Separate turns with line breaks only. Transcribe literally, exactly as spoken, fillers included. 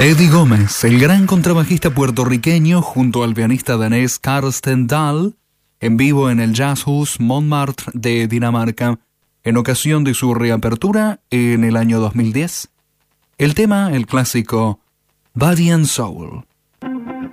Eddie Gómez, el gran contrabajista puertorriqueño, junto al pianista danés Carsten Dahl, en vivo en el Jazzhus Montmartre de Dinamarca, en ocasión de su reapertura en el año dos mil diez. El tema, el clásico Body and Soul.